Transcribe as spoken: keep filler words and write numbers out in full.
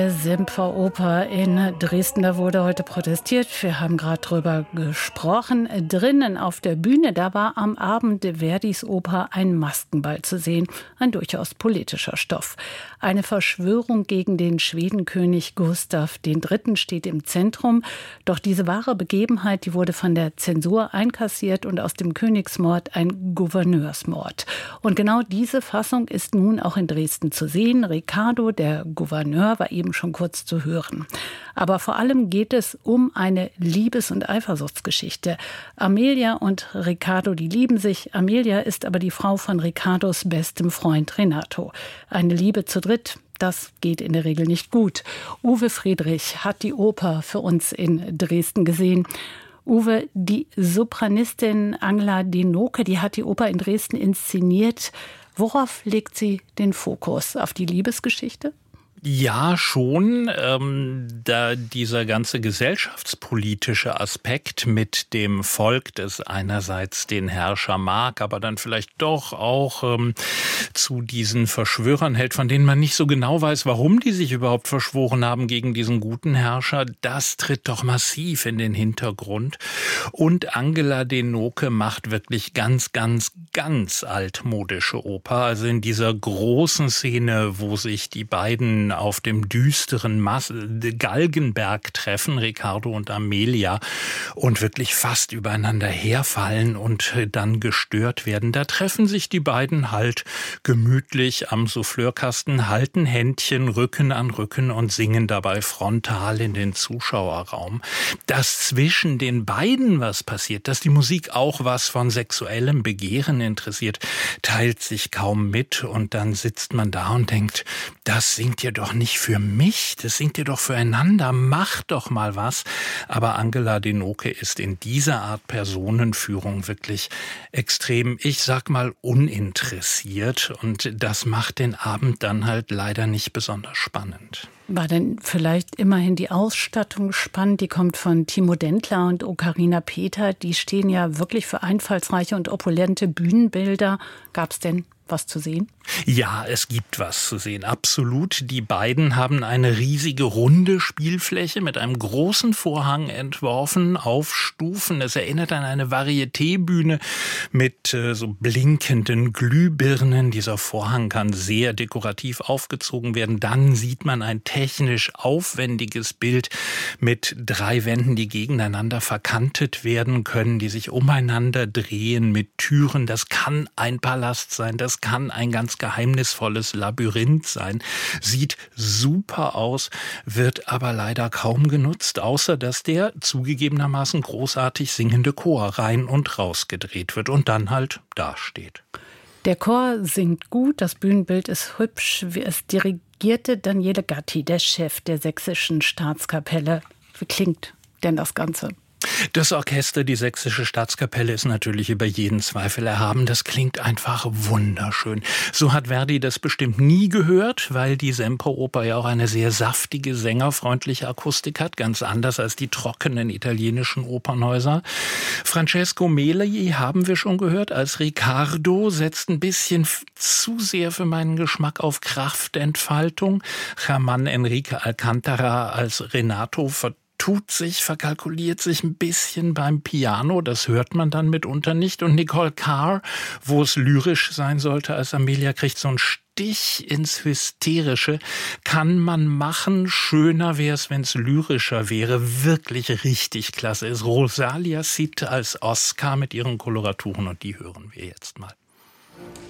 Semperoper in Dresden, da wurde heute protestiert. Wir haben gerade drüber gesprochen. Drinnen auf der Bühne, da war am Abend Verdis Oper Ein Maskenball zu sehen. Ein durchaus politischer Stoff. Eine Verschwörung gegen den Schwedenkönig Gustav der Dritte. steht im Zentrum. Doch diese wahre Begebenheit, die wurde von der Zensur einkassiert und aus dem Königsmord ein Gouverneursmord. Und genau diese Fassung ist nun auch in Dresden zu sehen. Ricardo, der Gouverneur, war eben schon kurz zu hören. Aber vor allem geht es um eine Liebes- und Eifersuchtsgeschichte. Amelia und Ricardo, die lieben sich. Amelia ist aber die Frau von Ricardos bestem Freund Renato. Eine Liebe zu dritt, das geht in der Regel nicht gut. Uwe Friedrich hat die Oper für uns in Dresden gesehen. Uwe, die Sopranistin Angela Denoke, die hat die Oper in Dresden inszeniert. Worauf legt sie den Fokus? Auf die Liebesgeschichte? Ja, schon. Ähm, da dieser ganze gesellschaftspolitische Aspekt mit dem Volk, das einerseits den Herrscher mag, aber dann vielleicht doch auch ähm, zu diesen Verschwörern hält, von denen man nicht so genau weiß, warum die sich überhaupt verschworen haben gegen diesen guten Herrscher, das tritt doch massiv in den Hintergrund. Und Angela Denoke macht wirklich ganz, ganz, ganz altmodische Oper. Also in dieser großen Szene, wo sich die beiden auf dem düsteren Mas- Galgenberg treffen, Ricardo und Amelia, und wirklich fast übereinander herfallen und dann gestört werden. Da treffen sich die beiden halt gemütlich am Souffleurkasten, halten Händchen Rücken an Rücken und singen dabei frontal in den Zuschauerraum. Dass zwischen den beiden was passiert, dass die Musik auch was von sexuellem Begehren interessiert, teilt sich kaum mit, und dann sitzt man da und denkt, das singt ihr doch nicht für mich, das singt ihr doch füreinander, macht doch mal was. Aber Angela Denoke ist in dieser Art Personenführung wirklich extrem, ich sag mal, uninteressiert, und das macht den Abend dann halt leider nicht besonders spannend. War denn vielleicht immerhin die Ausstattung spannend? Die kommt von Timo Dentler und Ocarina Peter. Die stehen ja wirklich für einfallsreiche und opulente Bühnenbilder. Gab es denn was zu sehen? Ja, es gibt was zu sehen, absolut. Die beiden haben eine riesige runde Spielfläche mit einem großen Vorhang entworfen auf Stufen. Es erinnert an eine Varieté-Bühne mit äh, so blinkenden Glühbirnen. Dieser Vorhang kann sehr dekorativ aufgezogen werden. Dann sieht man ein technisch aufwendiges Bild mit drei Wänden, die gegeneinander verkantet werden können, die sich umeinander drehen mit Türen. Das kann ein Palast sein, das kann ein ganz geheimnisvolles Labyrinth sein. Sieht super aus, wird aber leider kaum genutzt, außer dass der zugegebenermaßen großartig singende Chor rein und raus gedreht wird und dann halt dasteht. Der Chor singt gut, das Bühnenbild ist hübsch. Es dirigierte Daniele Gatti, der Chef der Sächsischen Staatskapelle. Wie klingt denn das Ganze? Das Orchester, die Sächsische Staatskapelle, ist natürlich über jeden Zweifel erhaben. Das klingt einfach wunderschön. So hat Verdi das bestimmt nie gehört, weil die Semperoper ja auch eine sehr saftige, sängerfreundliche Akustik hat, ganz anders als die trockenen italienischen Opernhäuser. Francesco Meli haben wir schon gehört als Ricardo, setzt ein bisschen zu sehr für meinen Geschmack auf Kraftentfaltung. Germán Enrique Alcántara als Renato vertont tut sich, verkalkuliert sich ein bisschen beim Piano, das hört man dann mitunter nicht. Und Nicole Carr, wo es lyrisch sein sollte als Amelia, kriegt so einen Stich ins Hysterische. Kann man machen, schöner wäre es, wenn es lyrischer wäre. Wirklich richtig klasse ist Rosalia Cid als Oscar mit ihren Koloraturen, und die hören wir jetzt mal.